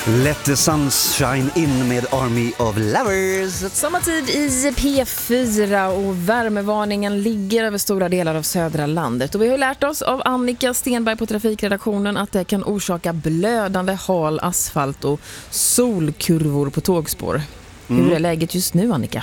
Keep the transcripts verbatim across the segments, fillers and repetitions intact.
Let the sunshine in med Army of Lovers. Sommartid i P fyra och värmevarningen ligger över stora delar av södra landet. Och vi har lärt oss av Annika Stenberg på trafikredaktionen att det kan orsaka blödande hal asfalt och solkurvor på tågspår. Mm. Hur är läget just nu, Annika?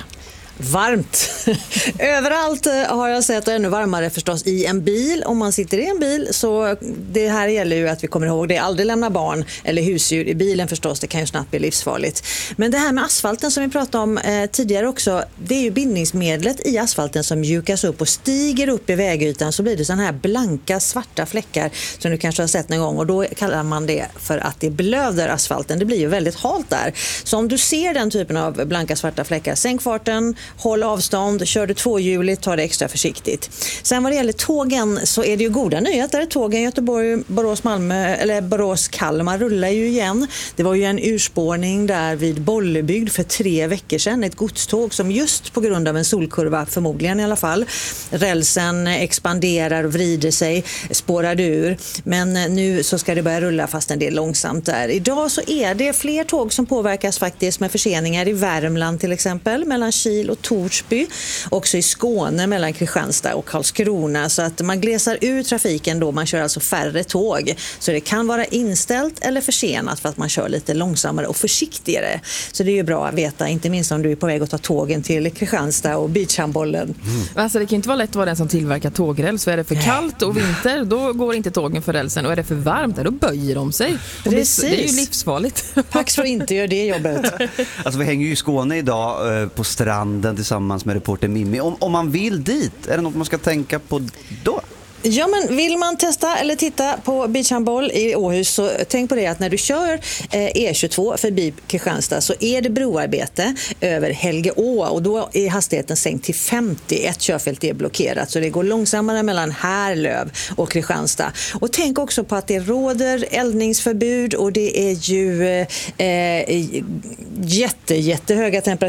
Varmt. Överallt har jag sett, och ännu varmare förstås i en bil. Om man sitter i en bil, så det här gäller ju att vi kommer ihåg det. Aldrig lämna barn eller husdjur i bilen förstås. Det kan ju snabbt bli livsfarligt. Men det här med asfalten som vi pratade om eh, tidigare också. Det är ju bindningsmedlet i asfalten som mjukas upp och stiger upp i vägytan. Så blir det sådana här blanka svarta fläckar som du kanske har sett någon gång. Och då kallar man det för att det blöder asfalten. Det blir ju väldigt halt där. Så om du ser den typen av blanka svarta fläckar, sänk farten. Håll avstånd, kör du tvåhjuligt, ta det extra försiktigt. Sen vad det gäller tågen så är det ju goda nyheter. Tågen Göteborg, Borås, Malmö eller Borås, Kalmar rullar ju igen. Det var ju en urspårning där vid Bollebygd för tre veckor sedan. Ett godståg som just på grund av en solkurva, förmodligen i alla fall, rälsen expanderar och vrider sig, spårar ur. Men nu så ska det börja rulla fast en del långsamt där. Idag så är det fler tåg som påverkas faktiskt med förseningar i Värmland till exempel, mellan Kil och Torsby, också i Skåne mellan Kristianstad och Karlskrona, så att man glesar ur trafiken då, man kör alltså färre tåg, så det kan vara inställt eller försenat för att man kör lite långsammare och försiktigare, så det är ju bra att veta, inte minst om du är på väg att ta tågen till Kristianstad och beachhandbollen. Mm. Alltså det kan ju inte vara lätt att vara den som tillverkar tågräls, för är det för kallt och vinter då går inte tågen för rälsen, och är det för varmt då böjer de sig. Precis. Det är ju livsfarligt. Pax för att inte göra det jobbet. Alltså vi hänger ju i Skåne idag eh, på stranden tillsammans med reporter Mimmi. Om, om man vill dit, är det något man ska tänka på då? Ja, men vill man testa eller titta på beachhandboll i Åhus, så tänk på det att när du kör E tjugotvå förbi Kristianstad så är det broarbete över Helgeå, och då är hastigheten sänkt till femtio. Ett körfält är blockerat, så det går långsammare mellan Härlöv och Kristianstad. Och tänk också på att det råder eldningsförbud, och det är ju eh, jätte, jättehöga temperaturer